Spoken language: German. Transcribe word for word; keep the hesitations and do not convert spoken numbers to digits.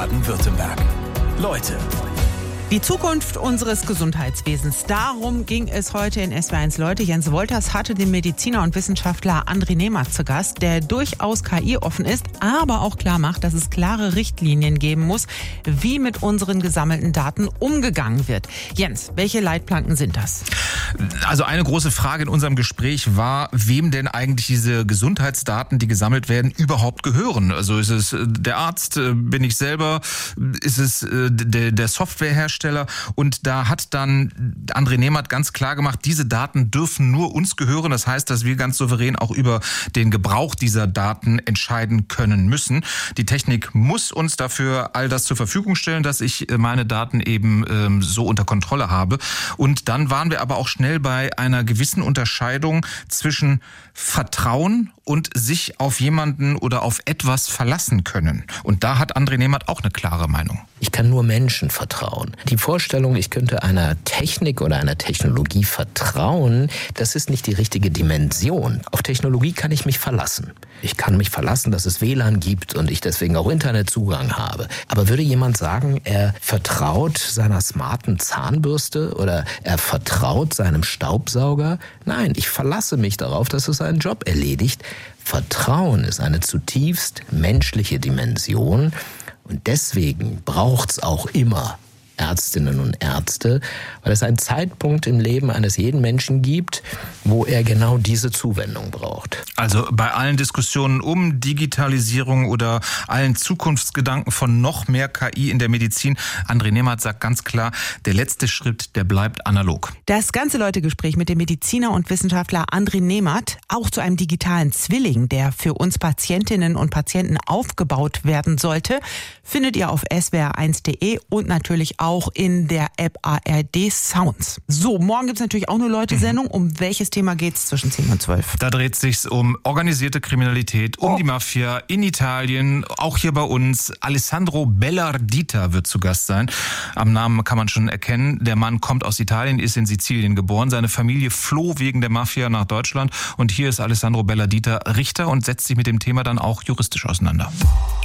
Baden-Württemberg. Leute. Die Zukunft unseres Gesundheitswesens. Darum ging es heute in S W R eins Leute. Jens Wolters hatte den Mediziner und Wissenschaftler André Nehmert zu Gast, der durchaus K I-offen ist, aber auch klar macht, dass es klare Richtlinien geben muss, wie mit unseren gesammelten Daten umgegangen wird. Jens, welche Leitplanken sind das? Also eine große Frage in unserem Gespräch war, wem denn eigentlich diese Gesundheitsdaten, die gesammelt werden, überhaupt gehören. Also ist es der Arzt, bin ich selber, ist es der, der Softwarehersteller? Und da hat dann André Nehmert ganz klar gemacht, diese Daten dürfen nur uns gehören. Das heißt, dass wir ganz souverän auch über den Gebrauch dieser Daten entscheiden können müssen. Die Technik muss uns dafür all das zur Verfügung stellen, dass ich meine Daten eben ähm, so unter Kontrolle habe. Und dann waren wir aber auch schnell bei einer gewissen Unterscheidung zwischen Vertrauen und sich auf jemanden oder auf etwas verlassen können. Und da hat André Nehmert auch eine klare Meinung. Ich kann nur Menschen vertrauen. Die Vorstellung, ich könnte einer Technik oder einer Technologie vertrauen, das ist nicht die richtige Dimension. Auf Technologie kann ich mich verlassen. Ich kann mich verlassen, dass es W L A N gibt und ich deswegen auch Internetzugang habe. Aber würde jemand sagen, er vertraut seiner smarten Zahnbürste oder er vertraut seinem Staubsauger? Nein, ich verlasse mich darauf, dass es seinen Job erledigt. Vertrauen ist eine zutiefst menschliche Dimension. Und deswegen braucht's auch immer Ärztinnen und Ärzte, weil es einen Zeitpunkt im Leben eines jeden Menschen gibt, wo er genau diese Zuwendung braucht. Also bei allen Diskussionen um Digitalisierung oder allen Zukunftsgedanken von noch mehr K I in der Medizin, André Nehmert sagt ganz klar, der letzte Schritt, der bleibt analog. Das ganze Leute-Gespräch mit dem Mediziner und Wissenschaftler André Nehmert, auch zu einem digitalen Zwilling, der für uns Patientinnen und Patienten aufgebaut werden sollte, findet ihr auf S W R eins punkt de und natürlich auch auch in der App A R D Sounds. So, morgen gibt es natürlich auch eine Leute-Sendung. Um welches Thema geht es zwischen zehn und zwölf? Da dreht es sich um organisierte Kriminalität, um oh. die Mafia in Italien, auch hier bei uns. Alessandro Bellardita wird zu Gast sein. Am Namen kann man schon erkennen, der Mann kommt aus Italien, ist in Sizilien geboren. Seine Familie floh wegen der Mafia nach Deutschland. Und hier ist Alessandro Bellardita Richter und setzt sich mit dem Thema dann auch juristisch auseinander.